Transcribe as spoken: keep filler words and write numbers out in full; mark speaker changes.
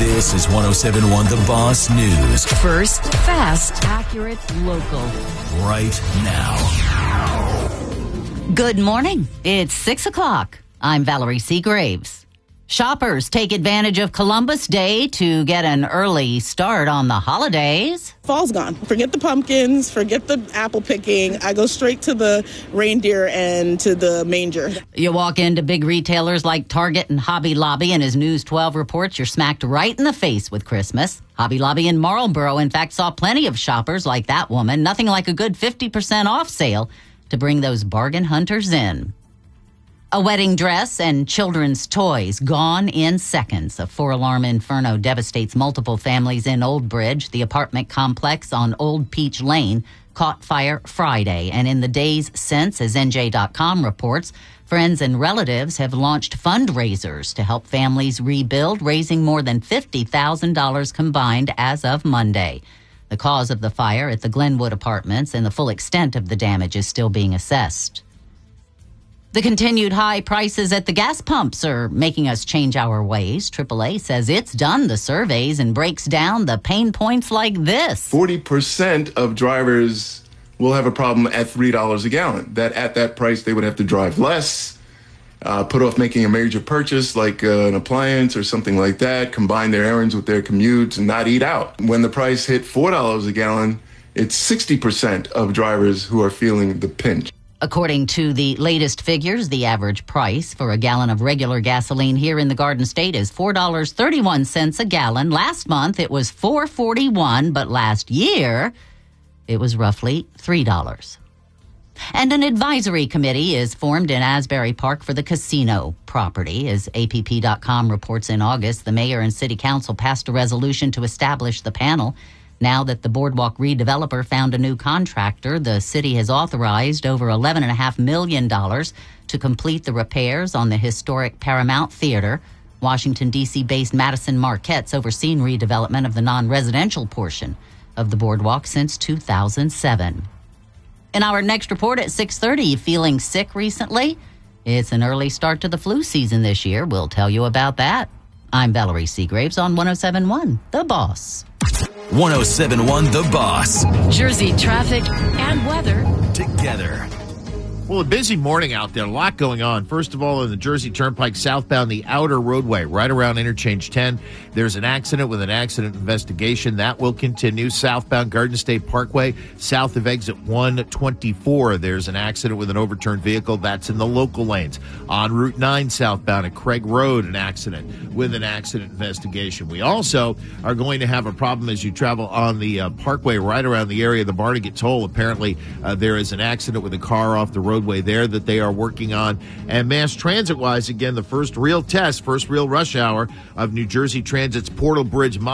Speaker 1: This is one oh seven point one The Boss News.
Speaker 2: First, fast, accurate, local.
Speaker 1: Right now.
Speaker 2: Good morning. It's six o'clock. I'm Valerie Seagraves. Shoppers take advantage of Columbus Day to get an early start on the holidays.
Speaker 3: Fall's gone. Forget the pumpkins, forget the apple picking. I go straight to the reindeer and to the manger.
Speaker 2: You walk into big retailers like Target and Hobby Lobby, and as News twelve reports, you're smacked right in the face with Christmas. Hobby Lobby in Marlboro, in fact, saw plenty of shoppers like that woman. Nothing like a good fifty percent off sale to bring those bargain hunters in. A wedding dress and children's toys gone in seconds. A four-alarm inferno devastates multiple families in Old Bridge. The apartment complex on Old Peach Lane caught fire Friday. And in the days since, as N J dot com reports, friends and relatives have launched fundraisers to help families rebuild, raising more than fifty thousand dollars combined as of Monday. The cause of the fire at the Glenwood Apartments and the full extent of the damage is still being assessed. The continued high prices at the gas pumps are making us change our ways. triple A says it's done the surveys and breaks down the pain points like this.
Speaker 4: forty percent of drivers will have a problem at three dollars a gallon. That at that price, they would have to drive less, uh, put off making a major purchase like uh, an appliance or something like that, combine their errands with their commutes and not eat out. When the price hit four dollars a gallon, it's sixty percent of drivers who are feeling the pinch.
Speaker 2: According to the latest figures, the average price for a gallon of regular gasoline here in the Garden State is four dollars and thirty-one cents a gallon. Last month, it was four dollars and forty-one cents, but last year, it was roughly three dollars. And an advisory committee is formed in Asbury Park for the casino property. As A P P dot com reports, in August, the mayor and city council passed a resolution to establish the panel. Now that the Boardwalk redeveloper found a new contractor, the city has authorized over eleven point five million dollars to complete the repairs on the historic Paramount Theater. Washington, D C-based Madison Marquette's overseen redevelopment of the non-residential portion of the Boardwalk since two thousand seven. In our next report at six thirty, you feeling sick recently? It's an early start to the flu season this year. We'll tell you about that. I'm Valerie Seagraves on one oh seven point one The Boss.
Speaker 1: one oh seven point one The Boss.
Speaker 2: Jersey traffic and weather
Speaker 1: together.
Speaker 5: Well, a busy morning out there. A lot going on. First of all, in the Jersey Turnpike southbound, the outer roadway, right around Interchange ten, there's an accident with an accident investigation. That will continue. Southbound Garden State Parkway, south of exit one twenty-four, there's an accident with an overturned vehicle. That's in the local lanes. On Route nine southbound at Craig Road, an accident with an accident investigation. We also are going to have a problem as you travel on the uh, parkway right around the area of the Barnegat Toll. Apparently, uh, there is an accident with a car off the road. roadway there that they are working on. And mass transit-wise, again, the first real test, first real rush hour of New Jersey Transit's Portal Bridge